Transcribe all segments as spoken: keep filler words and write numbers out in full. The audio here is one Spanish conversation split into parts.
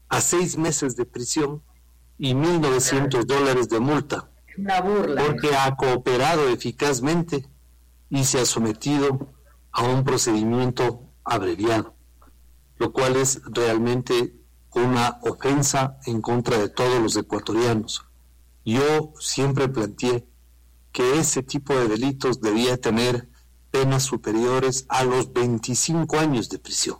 a seis meses de prisión y mil novecientos dólares de multa. Una burla. Porque ha cooperado eficazmente y se ha sometido a un procedimiento abreviado, lo cual es realmente una ofensa en contra de todos los ecuatorianos. Yo siempre planteé que ese tipo de delitos debía tener penas superiores a los veinticinco años de prisión,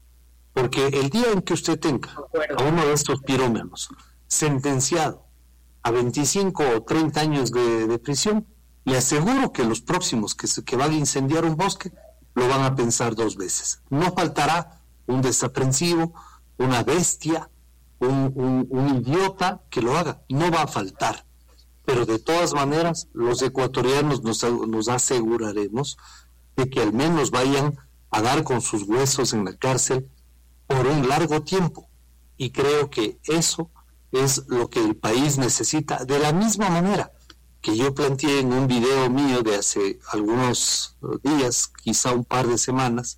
porque el día en que usted tenga a uno de estos pirómanos sentenciado a veinticinco o treinta años de, de prisión, le aseguro que los próximos que, se, que van a incendiar un bosque lo van a pensar dos veces. No faltará un desaprensivo, una bestia, un, un, un idiota que lo haga, no va a faltar. Pero de todas maneras, los ecuatorianos nos, nos aseguraremos de que al menos vayan a dar con sus huesos en la cárcel por un largo tiempo. Y creo que eso es lo que el país necesita, de la misma manera que yo planteé en un video mío de hace algunos días, quizá un par de semanas,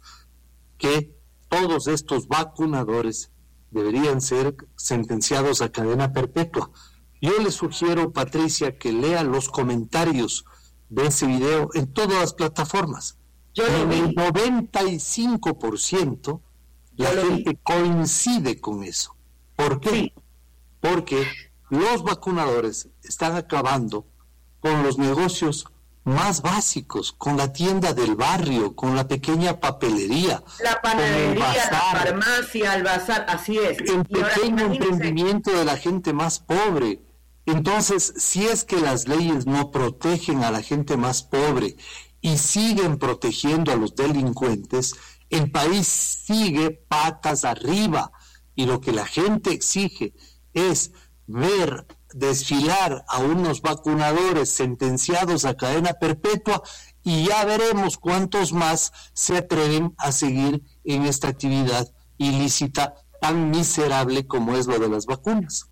que todos estos vacunadores deberían ser sentenciados a cadena perpetua. Yo le sugiero, Patricia, que lea los comentarios de ese video en todas las plataformas. Yo en el noventa y cinco por ciento la gente coincide con eso. ¿Por qué? Sí. Porque los vacunadores están acabando con los negocios más básicos, con la tienda del barrio, con la pequeña papelería, la panadería, la farmacia, el bazar, así es. El pequeño emprendimiento de la gente más pobre. Entonces, si es que las leyes no protegen a la gente más pobre y siguen protegiendo a los delincuentes, el país sigue patas arriba. Y lo que la gente exige es ver desfilar a unos vacunadores sentenciados a cadena perpetua y ya veremos cuántos más se atreven a seguir en esta actividad ilícita tan miserable como es lo de las vacunas.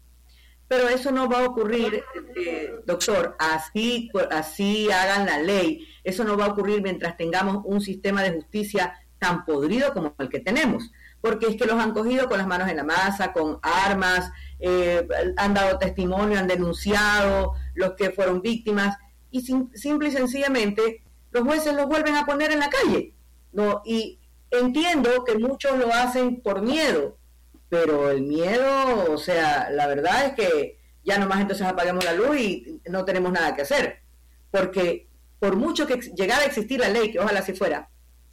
Pero eso no va a ocurrir, eh, doctor, así, así hagan la ley, eso no va a ocurrir mientras tengamos un sistema de justicia tan podrido como el que tenemos, porque es que los han cogido con las manos en la masa, con armas, eh, han dado testimonio, han denunciado los que fueron víctimas, y sim, simple y sencillamente los jueces los vuelven a poner en la calle, ¿no? Y entiendo que muchos lo hacen por miedo, pero el miedo, o sea, la verdad es que ya nomás entonces apagamos la luz y no tenemos nada que hacer, porque por mucho que llegara a existir la ley, que ojalá así fuera,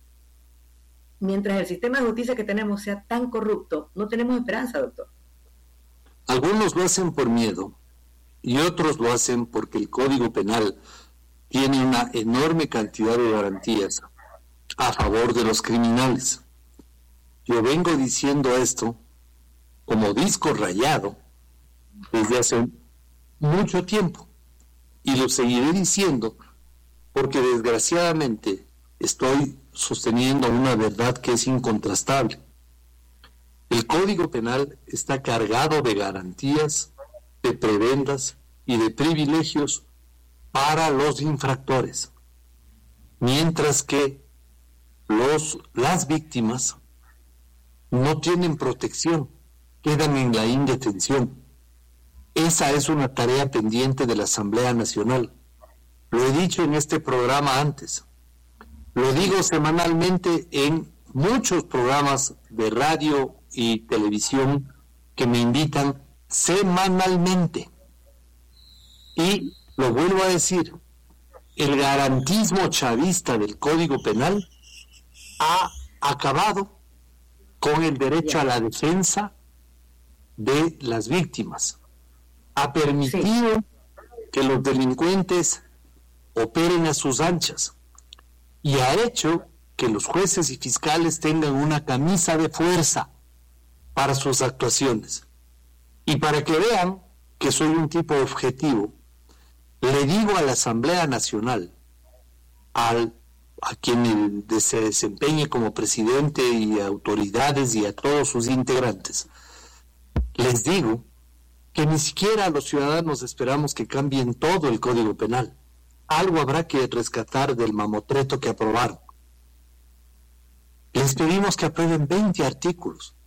mientras el sistema de justicia que tenemos sea tan corrupto, no tenemos esperanza, doctor. Algunos lo hacen por miedo y otros lo hacen porque el Código Penal tiene una enorme cantidad de garantías a favor de los criminales. Yo vengo diciendo esto como disco rayado desde hace mucho tiempo y lo seguiré diciendo porque desgraciadamente estoy sosteniendo una verdad que es incontrastable. El Código Penal está cargado de garantías, de prebendas y de privilegios para los infractores, mientras que los, las víctimas no tienen protección, quedan en la indefensión. Esa es una tarea pendiente de la Asamblea Nacional. Lo he dicho en este programa antes. Lo digo semanalmente en muchos programas de radio y televisión que me invitan semanalmente. Y lo vuelvo a decir, el garantismo chavista del Código Penal ha acabado con el derecho a la defensa de las víctimas. Ha permitido sí. que los delincuentes operen a sus anchas y ha hecho que los jueces y fiscales tengan una camisa de fuerza para sus actuaciones. Y para que vean que soy un tipo objetivo, le digo a la Asamblea Nacional, al, a quien se desempeñe como presidente y autoridades y a todos sus integrantes, les digo que ni siquiera los ciudadanos esperamos que cambien todo el Código Penal. Algo habrá que rescatar del mamotreto que aprobaron. Les pedimos que aprueben veinte artículos,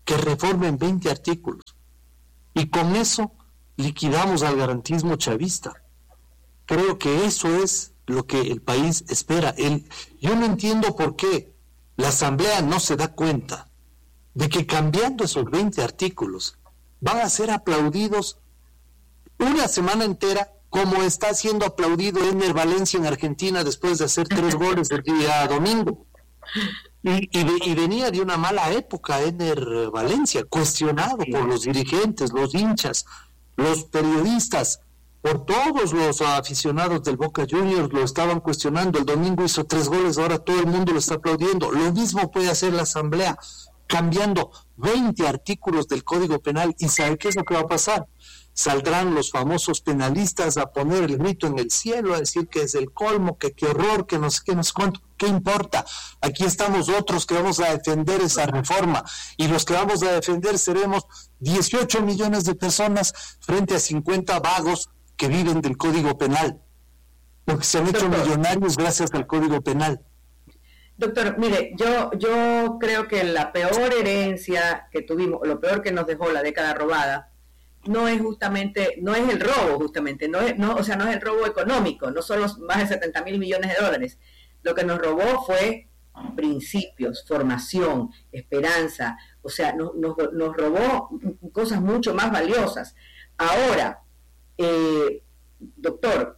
que reformen veinte artículos. Y con eso liquidamos al garantismo chavista. Creo que eso es lo que el país espera. El, yo no entiendo por qué la Asamblea no se da cuenta de que cambiando esos veinte artículos van a ser aplaudidos una semana entera, como está siendo aplaudido Ener Valencia en Argentina después de hacer tres goles el día domingo. Y, y, y venía de una mala época Ener Valencia, cuestionado por los dirigentes, los hinchas, los periodistas, por todos los aficionados del Boca Juniors lo estaban cuestionando. El domingo hizo tres goles, ahora todo el mundo lo está aplaudiendo. Lo mismo puede hacer la Asamblea, cambiando veinte artículos del Código Penal. ¿Y sabe qué es lo que va a pasar? Saldrán los famosos penalistas a poner el grito en el cielo, a decir que es el colmo, que qué horror, que no sé qué, no sé cuánto. ¿Qué importa? Aquí estamos otros que vamos a defender esa reforma, y los que vamos a defender seremos dieciocho millones de personas frente a cincuenta vagos que viven del Código Penal, porque se han hecho Doctor, millonarios gracias al Código Penal. Doctor, mire, yo, yo creo que la peor herencia que tuvimos, lo peor que nos dejó la década robada, no es justamente, no es el robo justamente, no es, no, o sea, no es el robo económico, no son los más de setenta mil millones de dólares. Lo que nos robó fue principios, formación, esperanza, o sea, nos, nos, nos robó cosas mucho más valiosas. Ahora, eh, doctor,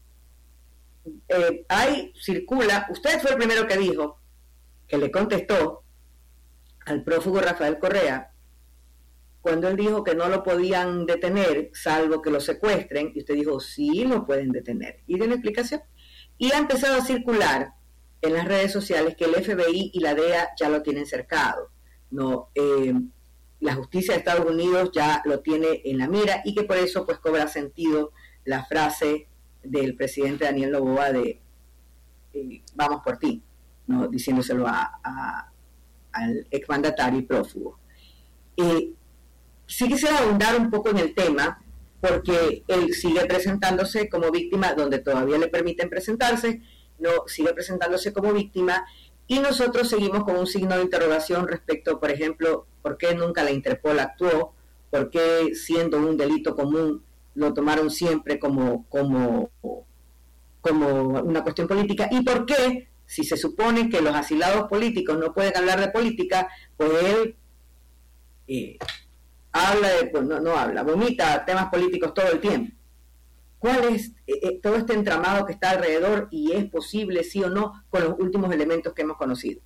eh, ahí circula, usted fue el primero que dijo, que le contestó al prófugo Rafael Correa, cuando él dijo que no lo podían detener, salvo que lo secuestren, y usted dijo, sí, lo pueden detener. ¿Y dio una explicación? Y ha empezado a circular en las redes sociales que el F B I y la D E A ya lo tienen cercado. No, eh, la justicia de Estados Unidos ya lo tiene en la mira, y que por eso pues cobra sentido la frase del presidente Daniel Noboa de eh, vamos por ti, ¿no? Diciéndoselo a, a, al exmandatario y prófugo. Eh, Sí quisiera ahondar un poco en el tema, porque él sigue presentándose como víctima, donde todavía le permiten presentarse, no sigue presentándose como víctima, y nosotros seguimos con un signo de interrogación respecto, por ejemplo, por qué nunca la Interpol actuó, por qué siendo un delito común lo tomaron siempre como, como, como una cuestión política, y por qué, si se supone que los asilados políticos no pueden hablar de política, pues él... Eh, habla de, pues no, no habla, vomita temas políticos todo el tiempo. ¿Cuál es eh, todo este entramado que está alrededor, y es posible, sí o no, con los últimos elementos que hemos conocido?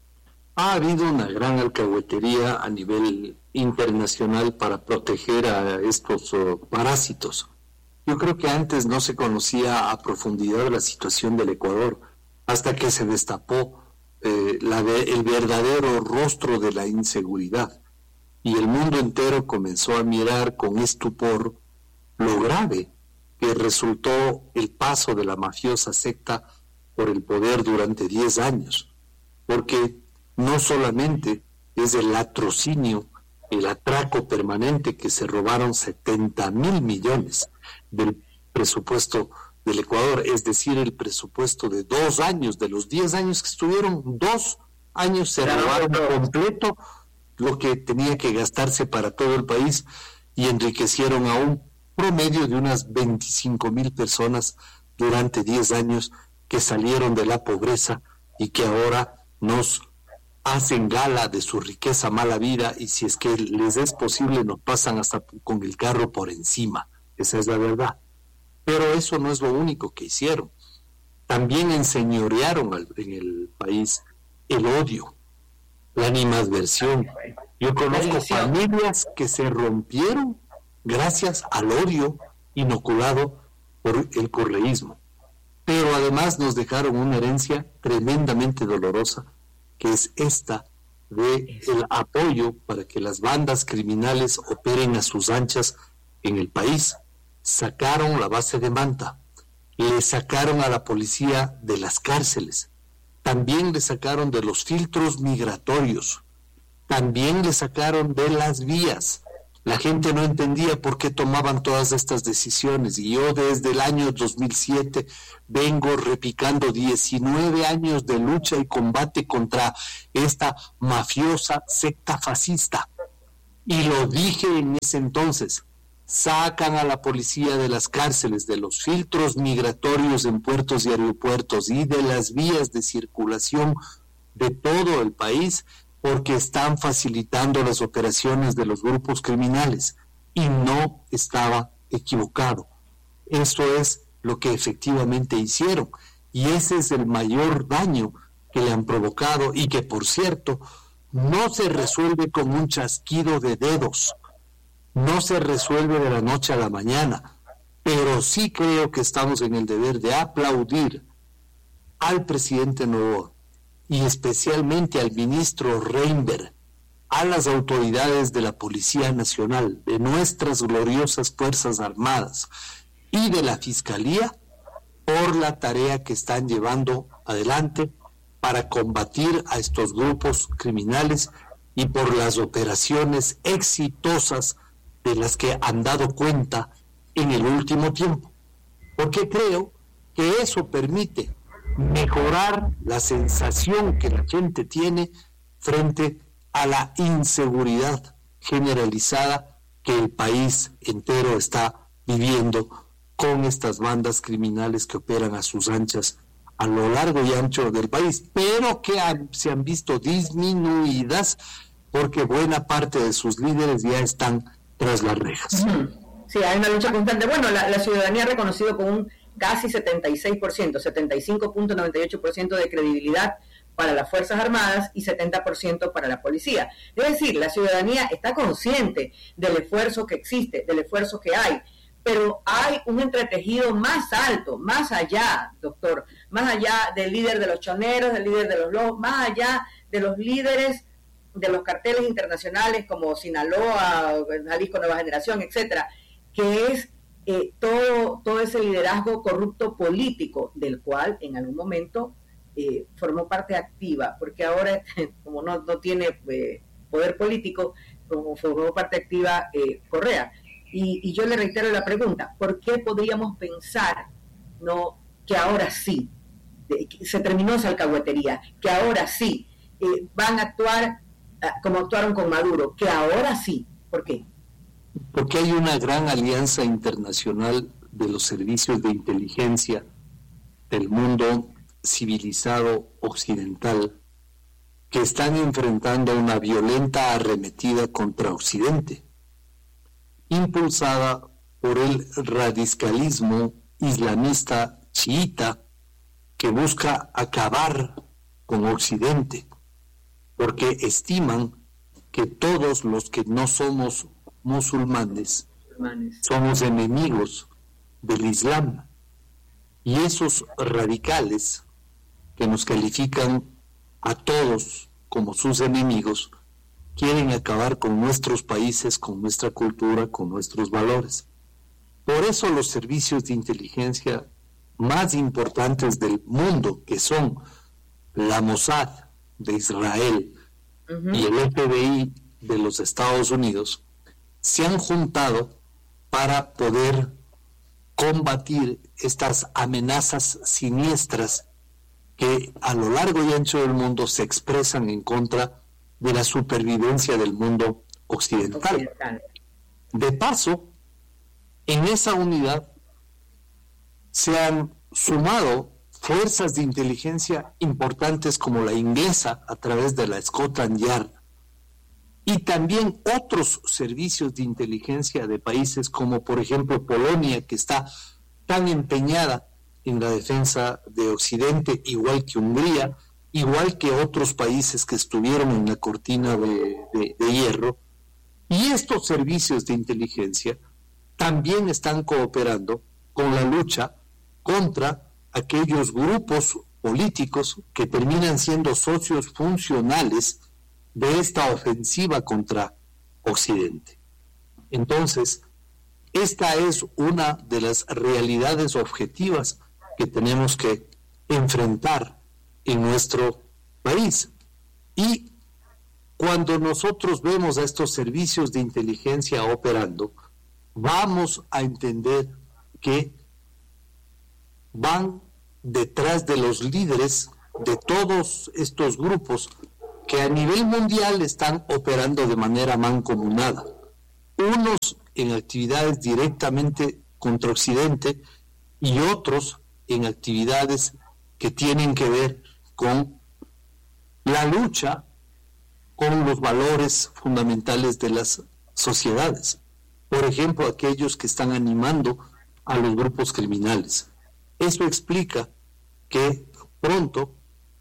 Ha habido una gran alcahuetería a nivel internacional para proteger a estos uh, parásitos. Yo creo que antes no se conocía a profundidad la situación del Ecuador, hasta que se destapó eh, la de, el verdadero rostro de la inseguridad. Y el mundo entero comenzó a mirar con estupor lo grave que resultó el paso de la mafiosa secta por el poder durante diez años, porque no solamente es el latrocinio, el atraco permanente, que se robaron setenta mil millones del presupuesto del Ecuador, es decir, el presupuesto de dos años, de los diez años que estuvieron, dos años se robaron completo lo que tenía que gastarse para todo el país, y enriquecieron a un promedio de unas veinticinco mil personas durante diez años que salieron de la pobreza y que ahora nos hacen gala de su riqueza mala vida, y si es que les es posible nos pasan hasta con el carro por encima. Esa es la verdad. Pero eso no es lo único que hicieron. También enseñorearon al, en el país el odio, la animadversión. Yo conozco familias que se rompieron gracias al odio inoculado por el correísmo, pero además nos dejaron una herencia tremendamente dolorosa, que es esta de el apoyo para que las bandas criminales operen a sus anchas en el país. Sacaron la base de Manta, le sacaron a la policía de las cárceles, también le sacaron de los filtros migratorios, también le sacaron de las vías. La gente no entendía por qué tomaban todas estas decisiones, y yo desde el año dos mil siete vengo repicando diecinueve años de lucha y combate contra esta mafiosa secta fascista, Y lo dije en ese entonces, sacan a la policía de las cárceles, de los filtros migratorios en puertos y aeropuertos y de las vías de circulación de todo el país, porque están facilitando las operaciones de los grupos criminales. Y no estaba equivocado. Eso es lo que efectivamente hicieron. Y ese es el mayor daño que le han provocado y que, por cierto, no se resuelve con un chasquido de dedos. No se resuelve de la noche a la mañana. Pero sí creo que estamos en el deber de aplaudir al presidente Noboa y especialmente al ministro Reinberg, a las autoridades de la Policía Nacional, de nuestras gloriosas Fuerzas Armadas y de la Fiscalía por la tarea que están llevando adelante para combatir a estos grupos criminales y por las operaciones exitosas de las que han dado cuenta en el último tiempo. Porque creo que eso permite mejorar la sensación que la gente tiene frente a la inseguridad generalizada que el país entero está viviendo con estas bandas criminales que operan a sus anchas a lo largo y ancho del país, pero que han, se han visto disminuidas porque buena parte de sus líderes ya están tras las rejas. Sí, hay una lucha constante. Bueno, la, la ciudadanía ha reconocido con un casi setenta y seis por ciento, setenta y cinco punto noventa y ocho por ciento de credibilidad para las Fuerzas Armadas y setenta por ciento para la policía. Es decir, la ciudadanía está consciente del esfuerzo que existe, del esfuerzo que hay, pero hay un entretejido más alto, más allá, doctor, más allá del líder de los choneros, del líder de los lobos, más allá de los líderes de los carteles internacionales como Sinaloa, Jalisco Nueva Generación, etcétera, que es eh, todo, todo ese liderazgo corrupto político del cual en algún momento eh, formó parte activa, porque ahora como no, no tiene eh, poder político, como formó parte activa eh, Correa. Y, y yo le reitero la pregunta, ¿por qué podríamos pensar no que ahora sí, de, que se terminó esa alcahuetería, que ahora sí eh, van a actuar uh, como actuaron con Maduro, que ahora sí? ¿Por qué? Porque hay una gran alianza internacional de los servicios de inteligencia del mundo civilizado occidental que están enfrentando una violenta arremetida contra Occidente, impulsada por el radicalismo islamista chiita que busca acabar con Occidente, porque estiman que todos los que no somos musulmanes somos enemigos del Islam, y esos radicales que nos califican a todos como sus enemigos quieren acabar con nuestros países, con nuestra cultura, con nuestros valores. Por eso los servicios de inteligencia más importantes del mundo, que son la Mossad de Israel uh-huh. y el F B I de los Estados Unidos, se han juntado para poder combatir estas amenazas siniestras que a lo largo y ancho del mundo se expresan en contra de la supervivencia del mundo occidental. occidental. De paso, en esa unidad se han sumado fuerzas de inteligencia importantes como la inglesa a través de la Scotland Yard, y también otros servicios de inteligencia de países como por ejemplo Polonia, que está tan empeñada en la defensa de Occidente, igual que Hungría, igual que otros países que estuvieron en la cortina de, de, de hierro. Y estos servicios de inteligencia también están cooperando con la lucha contra aquellos grupos políticos que terminan siendo socios funcionales de esta ofensiva contra Occidente. Entonces, esta es una de las realidades objetivas que tenemos que enfrentar en nuestro país. Y cuando nosotros vemos a estos servicios de inteligencia operando, vamos a entender que van detrás de los líderes de todos estos grupos que a nivel mundial están operando de manera mancomunada, unos en actividades directamente contra Occidente y otros en actividades que tienen que ver con la lucha con los valores fundamentales de las sociedades. Por ejemplo, aquellos que están animando a los grupos criminales. Eso explica que pronto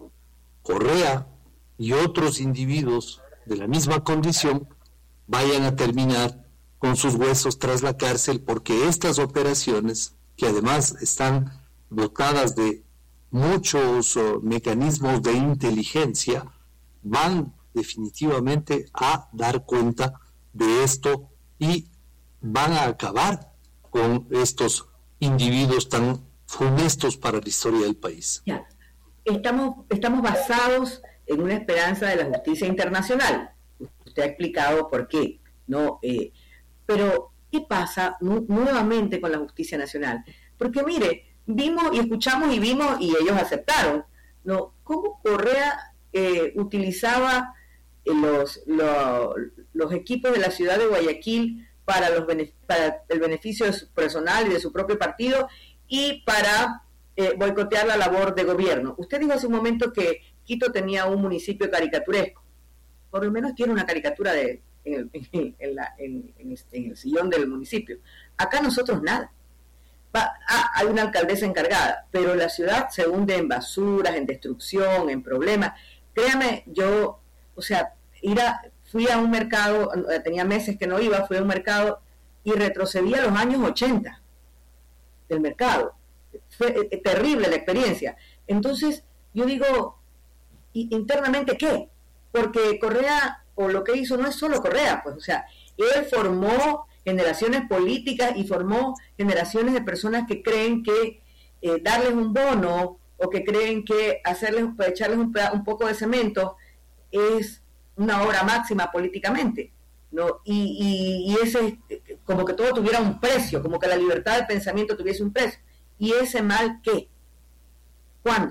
Correa y otros individuos de la misma condición vayan a terminar con sus huesos tras la cárcel, porque estas operaciones, que además están dotadas de muchos uh, mecanismos de inteligencia, van definitivamente a dar cuenta de esto y van a acabar con estos individuos tan funestos para la historia del país. Ya. Estamos, estamos basados en una esperanza de la justicia internacional. Usted ha explicado por qué, ¿no? Eh, pero, ¿qué pasa nu- nuevamente con la justicia nacional? Porque, mire, vimos y escuchamos y vimos y ellos aceptaron, ¿no? Cómo Correa eh, utilizaba eh, los, lo, los equipos de la ciudad de Guayaquil para, los benef- para el beneficio de su personal y de su propio partido y para eh, boicotear la labor de gobierno. Usted dijo hace un momento que Quito tenía un municipio caricaturesco. Por lo menos tiene una caricatura de, en, el, en, en, la, en, en, el, en el sillón del municipio. Acá nosotros nada. Va, ah, hay una alcaldesa encargada, pero la ciudad se hunde en basuras, en destrucción, en problemas. Créame, yo, o sea, ir a, fui a un mercado, tenía meses que no iba, fui a un mercado y retrocedí a los años ochenta del mercado. Fue eh, terrible la experiencia. Entonces, yo digo, internamente, ¿qué? Porque Correa, o lo que hizo, no es solo Correa, pues, o sea, él formó generaciones políticas y formó generaciones de personas que creen que eh, darles un bono o que creen que hacerles, echarles un, un poco de cemento es una obra máxima políticamente, ¿no? Y, y, y ese, como que todo tuviera un precio, como que la libertad de pensamiento tuviese un precio. ¿Y ese mal qué? ¿Cuándo?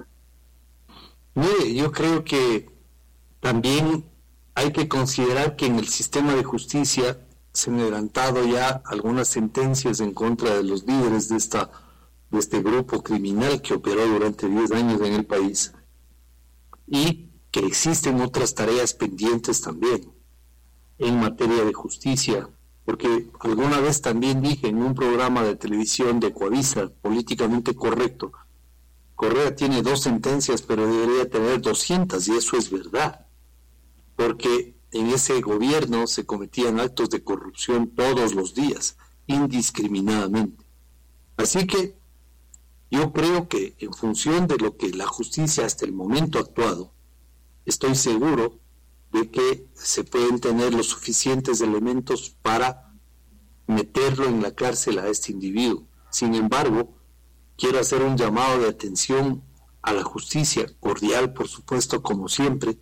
Mire, yo creo que también hay que considerar que en el sistema de justicia se han adelantado ya algunas sentencias en contra de los líderes de esta de este grupo criminal que operó durante diez años en el país, y que existen otras tareas pendientes también en materia de justicia, porque alguna vez también dije en un programa de televisión de Coavisa, Políticamente Correcto, Correa tiene dos sentencias, pero debería tener doscientas, y eso es verdad, porque en ese gobierno se cometían actos de corrupción todos los días, indiscriminadamente. Así que yo creo que en función de lo que la justicia hasta el momento ha actuado, estoy seguro de que se pueden tener los suficientes elementos para meterlo en la cárcel a este individuo. Sin embargo, quiero hacer un llamado de atención a la justicia, cordial por supuesto, como siempre,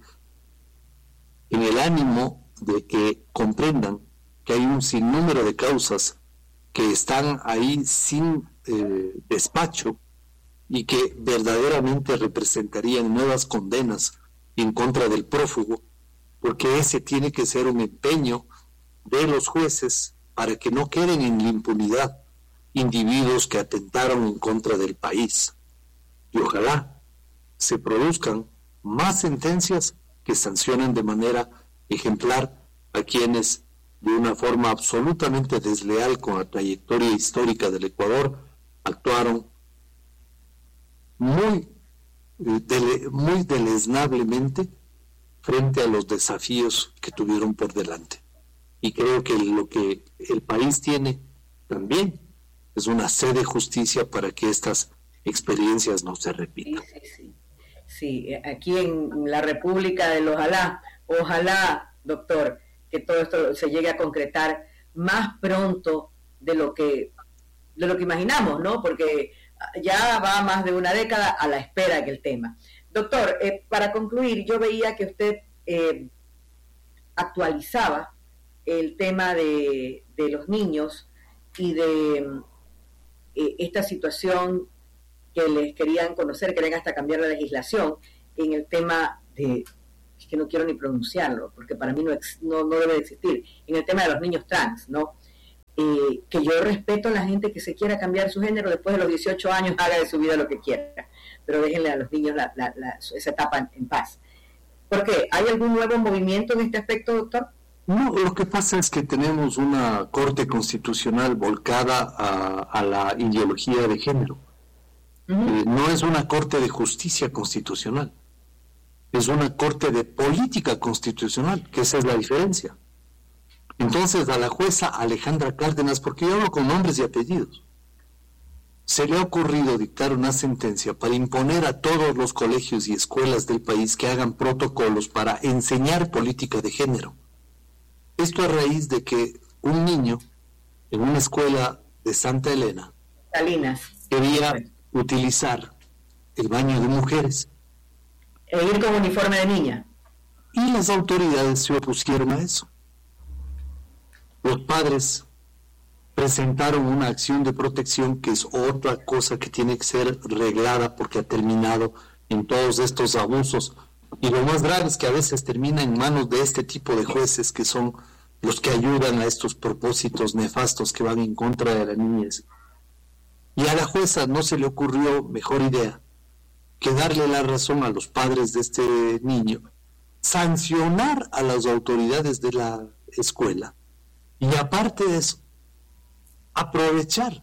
en el ánimo de que comprendan que hay un sinnúmero de causas que están ahí sin eh, despacho y que verdaderamente representarían nuevas condenas en contra del prófugo, porque ese tiene que ser un empeño de los jueces para que no queden en la impunidad individuos que atentaron en contra del país. Y ojalá se produzcan más sentencias que sancionen de manera ejemplar a quienes, de una forma absolutamente desleal con la trayectoria histórica del Ecuador, actuaron muy, dele, muy deleznablemente frente a los desafíos que tuvieron por delante. Y creo que lo que el país tiene también es una sed de justicia para que estas experiencias no se repitan. Sí, sí, sí. Sí, aquí en la República del Ojalá, ojalá, doctor, que todo esto se llegue a concretar más pronto de lo que de lo que imaginamos, ¿no? Porque ya va más de una década a la espera del tema. Doctor, eh, para concluir, yo veía que usted eh, actualizaba el tema de, de los niños y de eh, esta situación que les querían conocer, querían hasta cambiar la legislación en el tema de es que no quiero ni pronunciarlo, porque para mí no, no, no debe existir, en el tema de los niños trans, ¿no? Eh, que yo respeto a la gente que se quiera cambiar su género después de los dieciocho años, haga de su vida lo que quiera, pero déjenle a los niños la, la, la, esa etapa en, en paz. ¿Por qué? ¿Hay algún nuevo movimiento en este aspecto, doctor? No, lo que pasa es que tenemos una corte constitucional volcada a, a la ideología de género. Uh-huh. Eh, no es una corte de justicia constitucional, es una corte de política constitucional, que esa es la diferencia. Entonces a la jueza Alejandra Cárdenas, porque yo hablo con nombres y apellidos, se le ha ocurrido dictar una sentencia para imponer a todos los colegios y escuelas del país que hagan protocolos para enseñar política de género. Esto a raíz de que un niño en una escuela de Santa Elena Salinas quería utilizar el baño de mujeres e ir con uniforme de niña, y las autoridades se opusieron a eso. Los padres presentaron una acción de protección, que es otra cosa que tiene que ser reglada porque ha terminado en todos estos abusos, y lo más grave es que a veces termina en manos de este tipo de jueces que son los que ayudan a estos propósitos nefastos que van en contra de la niñez. Y a la jueza no se le ocurrió mejor idea que darle la razón a los padres de este niño, sancionar a las autoridades de la escuela y aparte de eso, aprovechar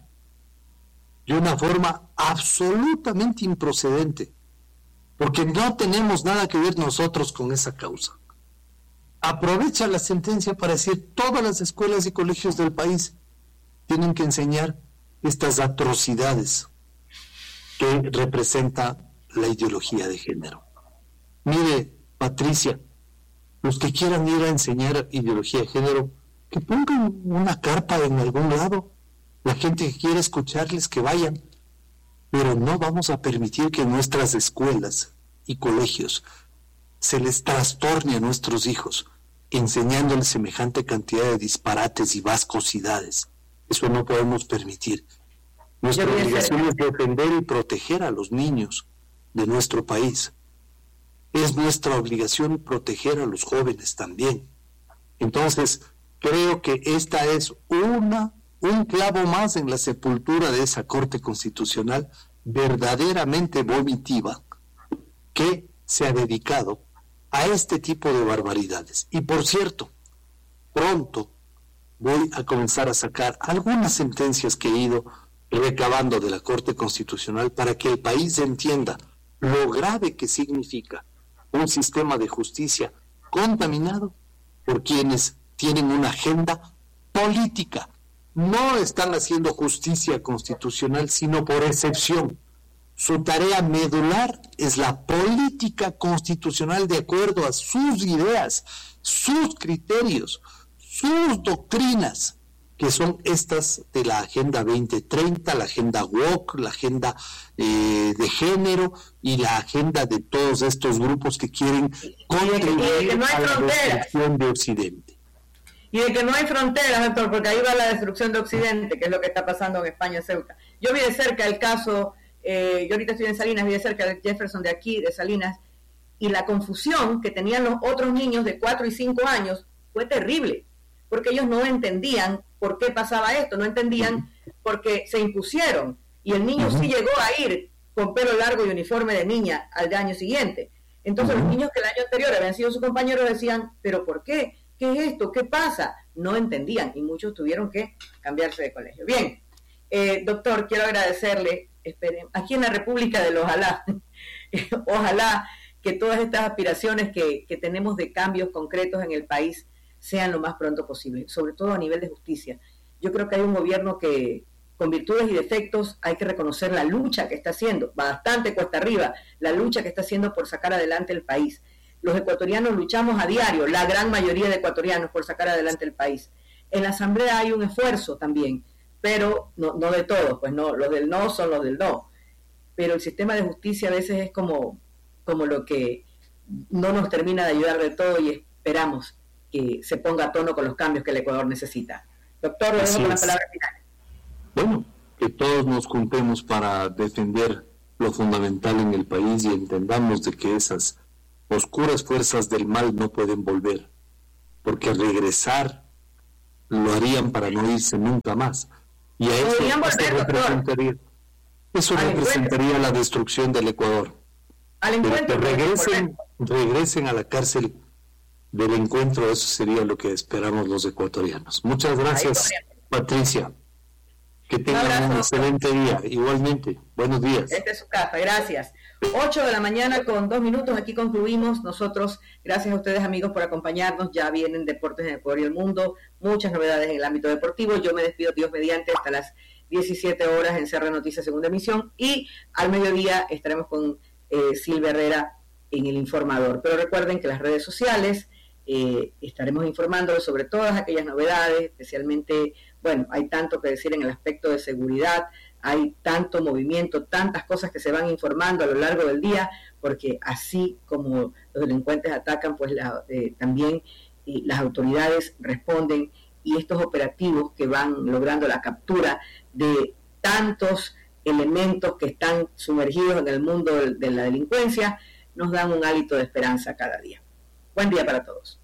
de una forma absolutamente improcedente, porque no tenemos nada que ver nosotros con esa causa. Aprovecha la sentencia para decir todas las escuelas y colegios del país tienen que enseñar estas atrocidades que representa la ideología de género. Mire, Patricia, los que quieran ir a enseñar ideología de género, que pongan una carpa en algún lado. La gente que quiere escucharles, que vayan. Pero no vamos a permitir que en nuestras escuelas y colegios se les trastorne a nuestros hijos, enseñándoles semejante cantidad de disparates y vascosidades. Eso no podemos permitir. Nuestra obligación es defender y proteger a los niños de nuestro país. Es nuestra obligación proteger a los jóvenes también. Entonces, creo que esta es una, un clavo más en la sepultura de esa Corte Constitucional verdaderamente vomitiva que se ha dedicado a este tipo de barbaridades. Y por cierto, pronto voy a comenzar a sacar algunas sentencias que he ido recabando de la Corte Constitucional para que el país entienda lo grave que significa un sistema de justicia contaminado por quienes tienen una agenda política. No están haciendo justicia constitucional, sino por excepción. Su tarea medular es la política constitucional de acuerdo a sus ideas, sus criterios, sus doctrinas, que son estas de la Agenda veinte treinta, la Agenda woke, la Agenda eh, de género y la agenda de todos estos grupos que quieren contribuir no a la destrucción de Occidente. Y de que no hay fronteras, doctor, porque ahí va la destrucción de Occidente, que es lo que está pasando en España, Ceuta. Yo vi de cerca el caso, eh, yo ahorita estoy en Salinas, vi de cerca de Jefferson de aquí, de Salinas, y la confusión que tenían los otros niños de cuatro y cinco años fue terrible, porque ellos no entendían por qué pasaba esto, no entendían por qué se impusieron, y el niño uh-huh. sí llegó a ir con pelo largo y uniforme de niña al año siguiente. Entonces uh-huh. los niños que el año anterior habían sido sus compañeros decían, ¿pero por qué? ¿Qué es esto? ¿Qué pasa? No entendían y muchos tuvieron que cambiarse de colegio. Bien, eh, doctor, quiero agradecerle, esperen, aquí en la República del Ojalá, ojalá que todas estas aspiraciones que, que tenemos de cambios concretos en el país sean lo más pronto posible, sobre todo a nivel de justicia. Yo creo que hay un gobierno que, con virtudes y defectos, hay que reconocer la lucha que está haciendo, bastante cuesta arriba, la lucha que está haciendo por sacar adelante el país. Los ecuatorianos luchamos a diario, la gran mayoría de ecuatorianos, por sacar adelante el país. En la Asamblea hay un esfuerzo también, pero no, no de todos, pues no, los del no son los del no. Pero el sistema de justicia a veces es como, como lo que no nos termina de ayudar de todo y esperamos que se ponga a tono con los cambios que el Ecuador necesita. Doctor, le dejo con la palabra final. Bueno, que todos nos juntemos para defender lo fundamental en el país y entendamos de que esas oscuras fuerzas del mal no pueden volver, porque regresar lo harían para no irse nunca más. Y a eso, eso representaría, eso representaría la destrucción del Ecuador. Al encuentro, que regresen, regresen a la cárcel del encuentro, eso sería lo que esperamos los ecuatorianos. Muchas gracias, Patricia. Que tengan un excelente día. Igualmente, buenos días. Esta es su casa, gracias. ocho de la mañana con dos minutos, aquí concluimos. Nosotros, gracias a ustedes amigos por acompañarnos, ya vienen Deportes en Ecuador y el Mundo, muchas novedades en el ámbito deportivo. Yo me despido, Dios mediante, hasta las diecisiete horas en C R Noticias Segunda Emisión, y al mediodía estaremos con eh, Silvia Herrera en El Informador. Pero recuerden que las redes sociales eh, estaremos informándoles sobre todas aquellas novedades, especialmente, bueno, hay tanto que decir en el aspecto de seguridad, hay tanto movimiento, tantas cosas que se van informando a lo largo del día, porque así como los delincuentes atacan, pues la, eh, también eh, las autoridades responden, y estos operativos que van logrando la captura de tantos elementos que están sumergidos en el mundo de, de la delincuencia, nos dan un hálito de esperanza cada día. Buen día para todos.